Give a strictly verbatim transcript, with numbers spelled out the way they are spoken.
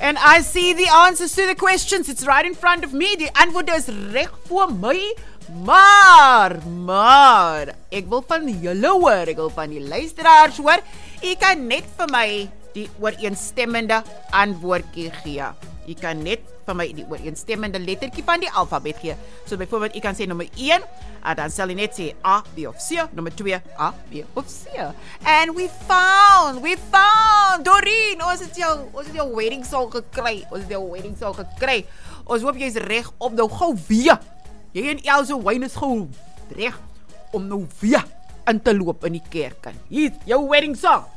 And I see the answers to the questions. It's right in front of me. Die antwoord is reg voor my. Maar, maar, ek wil van julle hoor, ek wil van die luisteraars hoor. Jy kan net vir my die ooreenstemmende antwoordjie gee. Jy kan net vir my die ooreenstemmende lettertjie van die alfabet gee. So byvoorbeeld, jy kan sê nommer een, en dan sal jy net sê A, B of C, nommer twee, A, B of C. And we found, we found, Doreen, ons het jou, ons het jou wedding song gekry, ons het jou wedding song gekry. Ons hoop jy is reg op nou gou weer. Jy en Elsa Wayne is gou reg om nou weer in te loop in die kerk. Hier, jou wedding song.